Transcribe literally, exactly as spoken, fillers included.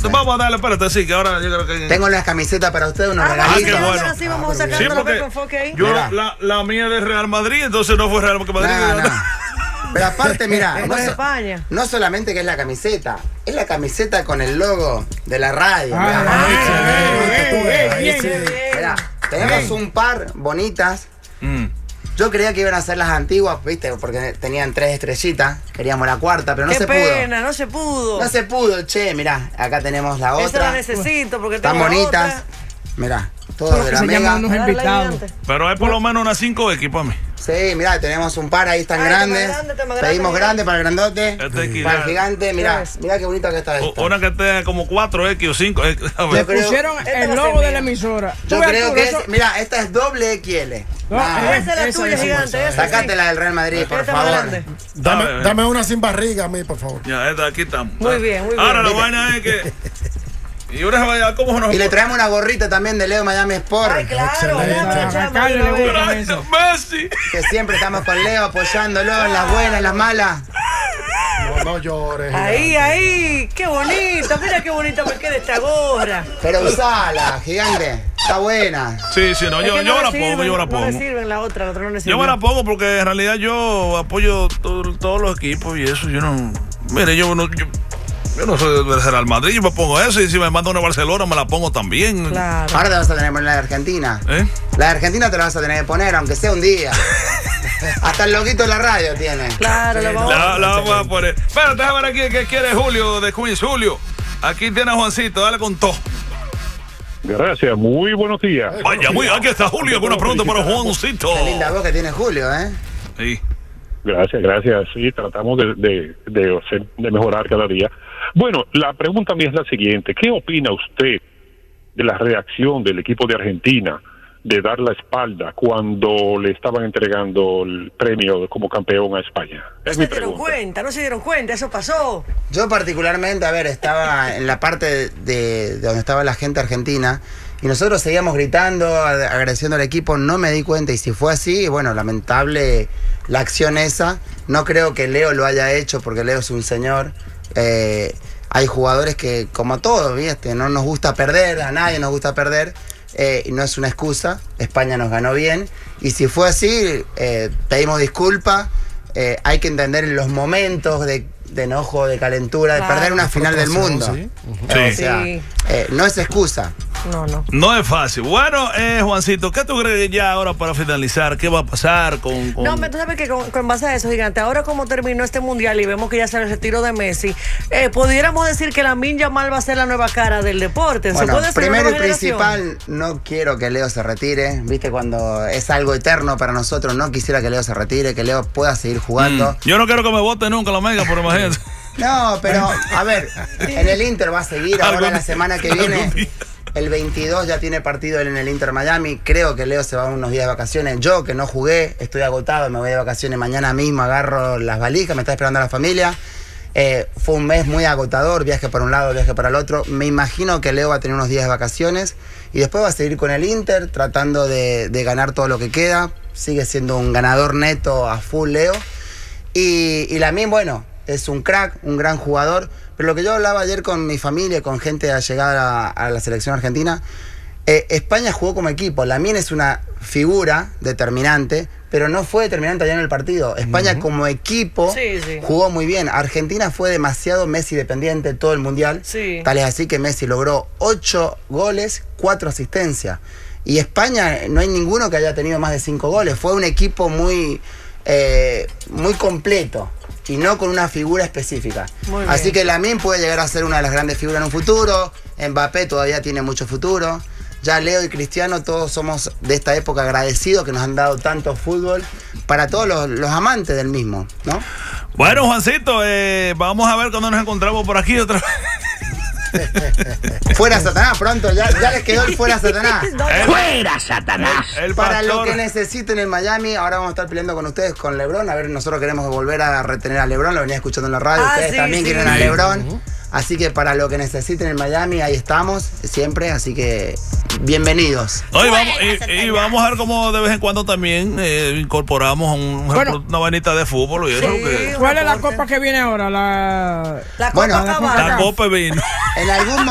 vamos a darle, espérate, sí, que ahora yo creo que... Tengo unas camisetas para ustedes, unos Ah, regalitos. qué bueno. Así vamos Ah, sacando sí, lo porque que con enfoque ahí. yo, Mira. la, la mía es de Real Madrid, entonces no fue Real Madrid. No, no. Pero aparte, mira, Es no, de so- España. no solamente que es la camiseta, es la camiseta con el logo de la radio. Ah, Mirá. ahí sí, ahí sí. Mirá, tenemos un par bonitas. Mm. Yo creía que iban a ser las antiguas, viste, porque tenían tres estrellitas. Queríamos la cuarta, pero no Qué se pena, pudo. no se pudo. No se pudo, che, mirá, acá tenemos la Esa otra. la necesito porque Están tengo la bonitas. otra. Mirá, todo de Que la se mega. llaman unos Dale, invitados. adelante. Pero hay por lo menos unas cinco X para mí. Sí, mirá, tenemos un par ahí tan Ah, está más grandes. grande, está más grande, Pedimos mira. grande para el grandote. Este es Para el gigante. gigante, mirá, ¿Qué es? mirá qué bonito que está O- esto. Una que tenga como cuatro X o cinco X. A Yo ver. creo- Pusieron Esta va a el ser logo de mía. la emisora. Yo Tú ves, creo Arturo, que es, eso- mira, esta es doble X L. No, Ah, Esa es la esa tuya, es gigante. Esa, Sacátela del Real Madrid, por Esta más favor. grande. Dame, Dame, dame una sin barriga a mí, por favor. Ya, esta aquí estamos. Muy bien, muy bien. Ahora la Mira. vaina es que. Y ahora vaya, ¿cómo nos Y le traemos una gorrita también de Leo Miami Sport. Ay, claro. Excelente. vamos a echar Acá mano, le a ver. gusta. Gracias, Messi. Que siempre estamos con Leo apoyándolo en las buenas, en las malas. No, no llores. Ahí, gigante. ahí. Qué bonita. Mira qué bonita me queda esta gorra. Pero usala, gigante. Está buena. Sí, sí, no, Es yo, que yo no me la le pongo, sirven, yo me la No le pongo. sirven la otra, la otra no le sirve. Yo me la pongo porque en realidad yo apoyo to- todos los equipos y eso. Yo no. Mire, yo no. Yo, yo no soy del Real Madrid, yo me pongo eso y si me manda una Barcelona me la pongo también. Claro. Ahora te vas a tener que poner la de Argentina. ¿Eh? La de Argentina te la vas a tener que poner, aunque sea un día. Hasta el loquito de la radio tiene. Claro, lo vamos La, la vamos a poner. Espérate, déjame ver aquí qué quiere Julio de Queens. Julio, aquí tiene a Juancito, dale con todo. Gracias, muy buenos días. Vaya, muy, aquí está Julio, con una pregunta para Juancito. Qué linda voz que tiene Julio, ¿eh? Sí. Gracias, gracias. Sí, tratamos de, de, de, hacer- de mejorar cada día. Bueno, la pregunta mía es la siguiente. ¿Qué opina usted de la reacción del equipo de Argentina de dar la espalda cuando le estaban entregando el premio como campeón a España? No Es mi se dieron pregunta. cuenta, no se dieron cuenta, eso pasó. Yo particularmente, a ver, estaba en la parte de, de donde estaba la gente argentina y nosotros seguíamos gritando, ag- agradeciendo al equipo, no me di cuenta y si fue así, bueno, lamentable la acción esa. No creo que Leo lo haya hecho porque Leo es un señor. Eh, hay jugadores que, como todos, ¿viste? No nos gusta perder, a nadie nos gusta perder. Eh, y no es una excusa, España nos ganó bien y si fue así, eh, pedimos disculpas. Eh, hay que entender los momentos de, de enojo, de calentura, de Claro. perder una final del mundo. Sí. Eh, Sí. O sea, Sí. eh, no es excusa. No, no. No es fácil. Bueno, eh, Juancito, ¿qué tú crees que ya ahora para finalizar? ¿Qué va a pasar con...? con... No, tú sabes que con, con base a eso, gigante, ahora como terminó este mundial y vemos que ya se le retiró de Messi, eh, pudiéramos decir que Lamine Yamal va a ser la nueva cara del deporte. ¿Se Bueno, puede ser primero una y nueva generación? principal, no quiero que Leo se retire. Viste, cuando es algo eterno para nosotros, no quisiera que Leo se retire, que Leo pueda seguir jugando. Mm, Yo no quiero que me vote nunca la mega, pero imagínate. No, pero a ver, en el Inter va a seguir ahora Algún la día, semana que algún viene. día. El veintidós ya tiene partido él en el Inter Miami. Creo que Leo se va unos días de vacaciones. Yo, que no jugué, estoy agotado, me voy de vacaciones mañana mismo, agarro las valijas, me está esperando la familia. Eh, fue un mes muy agotador, viaje para un lado, viaje para el otro. Me imagino que Leo va a tener unos días de vacaciones y después va a seguir con el Inter, tratando de, de ganar todo lo que queda. Sigue siendo un ganador neto a full Leo. Y, y Lamine, bueno, es un crack, un gran jugador. Pero lo que yo hablaba ayer con mi familia, con gente allegada a, a la selección argentina, eh, España jugó como equipo. Lamine es una figura determinante, pero no fue determinante allá en el partido. España como equipo Sí, sí. jugó muy bien. Argentina fue demasiado Messi dependiente todo el mundial. Sí. Tal es así que Messi logró ocho goles, cuatro asistencias. Y España no hay ninguno que haya tenido más de cinco goles. Fue un equipo muy, eh, muy completo y no con una figura específica. Muy Así bien. que Lamine puede llegar a ser una de las grandes figuras en un futuro. Mbappé todavía tiene mucho futuro. Ya Leo y Cristiano, todos somos de esta época agradecidos que nos han dado tanto fútbol para todos los, los amantes del mismo, ¿no? Bueno, Juancito, eh, vamos a ver cuando nos encontramos por aquí otra vez. Fuera Satanás, pronto, ya, ya les quedó el fuera Satanás. El- ¡Fuera, Satanás! el Para lo pastor- que necesiten en Miami, ahora vamos a estar peleando con ustedes con LeBron. A ver, nosotros queremos volver a retener a LeBron, lo venía escuchando en la radio. Ah, ustedes sí, también sí. quieren a Sí. LeBron. Así que para lo que necesiten en Miami, ahí estamos, siempre. Así que bienvenidos. Oye, vamos, y, y vamos a ver cómo de vez en cuando también eh, incorporamos un, Bueno. una vainita de fútbol y eso. Sí. Que, ¿Cuál es la Reporte. copa que viene ahora? La... La Bueno, Copa la Cabana. la copa de vino. En algún